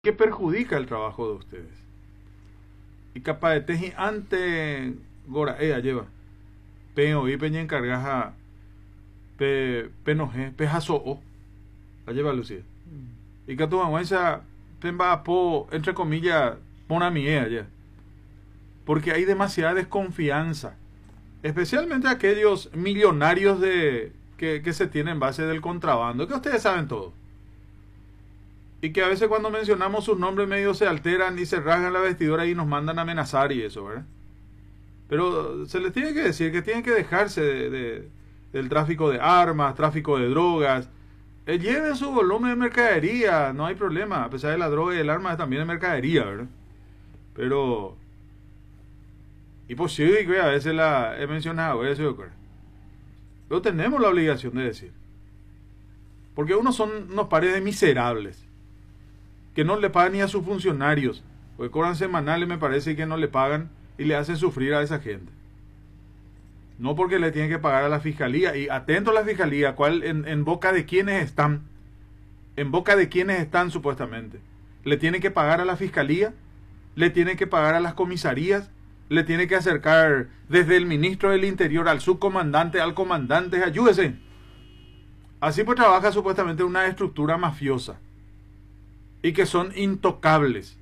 que perjudica el trabajo de ustedes. Y capaz de teji ante gora lleva peo y peña encargaja penoje pejazo o la lleva Lucía y que tu aguanza pemba po entre comillas pona mi allá porque hay demasiada desconfianza, especialmente aquellos millonarios que se tienen en base del contrabando, que ustedes saben todo. Y que a veces cuando mencionamos sus nombres medio se alteran y se rasgan la vestidura y nos mandan a amenazar y eso, ¿verdad? Pero se les tiene que decir que tienen que dejarse del tráfico de armas, tráfico de drogas. Lleven su volumen de mercadería, no hay problema. A pesar de la droga y el arma también es mercadería, ¿verdad? Pero... Y pues sí, que a veces la he mencionado eso, pero tenemos la obligación de decir. Porque unos son unos pares de miserables que no le pagan ni a sus funcionarios, porque cobran semanales, me parece que no le pagan y le hacen sufrir a esa gente. No porque le tienen que pagar a la fiscalía, y atento a la fiscalía, cuál en boca de quiénes están, en boca de quiénes están supuestamente. Le tienen que pagar a la fiscalía, le tienen que pagar a las comisarías, le tiene que acercar desde el ministro del Interior al subcomandante, al comandante, ayúdese. Así pues trabaja supuestamente una estructura mafiosa y que son intocables.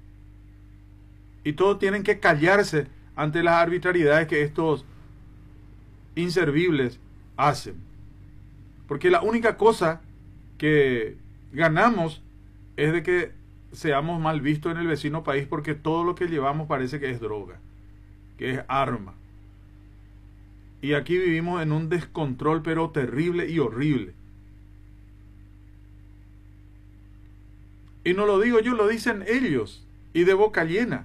Y todos tienen que callarse ante las arbitrariedades que estos inservibles hacen. Porque la única cosa que ganamos es de que seamos mal vistos en el vecino país, porque todo lo que llevamos parece que es droga, que es arma. Y aquí vivimos en un descontrol pero terrible y horrible. Y no lo digo yo, lo dicen ellos, y de boca llena.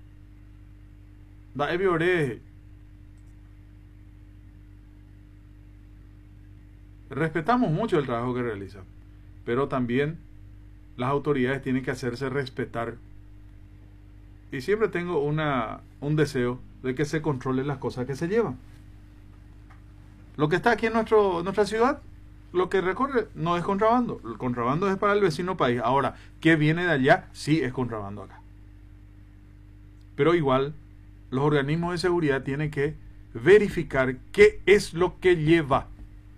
Respetamos mucho el trabajo que realizan, pero también las autoridades tienen que hacerse respetar. Y siempre tengo un deseo de que se controlen las cosas que se llevan. Lo que está aquí en nuestra ciudad, lo que recorre no es contrabando. El contrabando es para el vecino país. Ahora, ¿qué viene de allá? Sí es contrabando acá. Pero igual, los organismos de seguridad tienen que verificar qué es lo que lleva.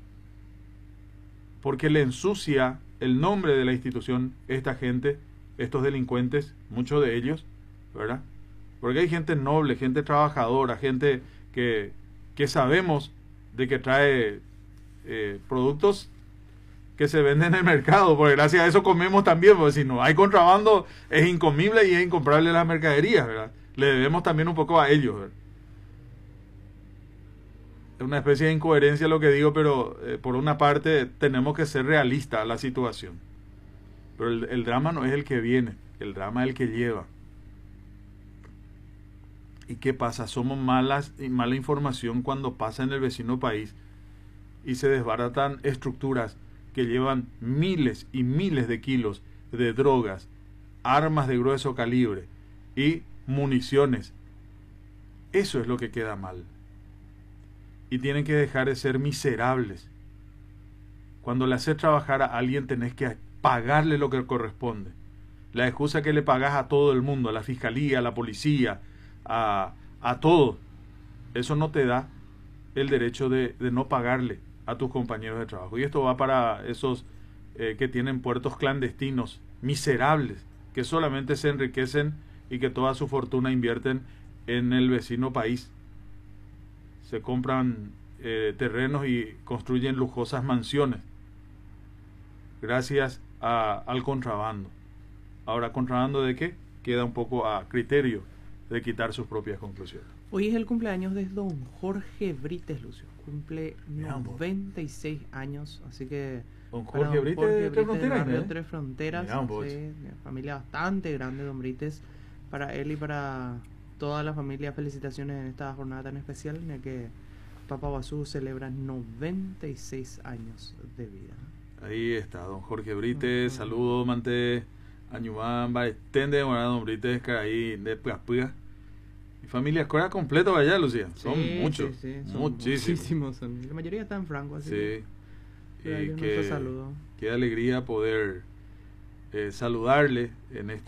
Porque le ensucia el nombre de la institución esta gente, estos delincuentes, muchos de ellos, ¿verdad? Porque hay gente noble, gente trabajadora, gente que sabemos de que trae productos que se venden en el mercado, porque gracias a eso comemos también, porque si no hay contrabando es incomible y es incomprable las mercaderías, ¿verdad? Le debemos también un poco a ellos, ¿verdad? Es una especie de incoherencia lo que digo, pero por una parte tenemos que ser realistas a la situación. Pero el drama no es el que viene, el drama es el que lleva. ¿Y qué pasa? Somos mala información cuando pasa en el vecino país y se desbaratan estructuras que llevan miles y miles de kilos de drogas, armas de grueso calibre y municiones. Eso es lo que queda mal. Y tienen que dejar de ser miserables. Cuando le haces trabajar a alguien tenés que pagarle lo que corresponde. La excusa que le pagás a todo el mundo, a la fiscalía, a la policía, a todo, eso no te da el derecho de no pagarle a tus compañeros de trabajo. Y esto va para esos que tienen puertos clandestinos, miserables, que solamente se enriquecen y que toda su fortuna invierten en el vecino país. Se compran terrenos y construyen lujosas mansiones gracias al contrabando. Ahora, ¿contrabando de qué? Queda un poco a criterio de quitar sus propias conclusiones. Hoy es el cumpleaños de don Jorge Brites, Lucio. Cumple 96 años, así que... Don Jorge Brites, Tres Fronteras, sí, familia bastante grande, don Brites. Para él y para toda la familia, felicitaciones en esta jornada tan especial en la que Papa Basú celebra 96 años de vida. Ahí está, don Jorge Brites, saludos, mante, añumán, va, estende, don Brites, que ahí de Puga. Mi familia escuela completa allá, Lucía, son muchos, son muchísimos. La mayoría está en Franco, así sí. que y qué alegría poder saludarle en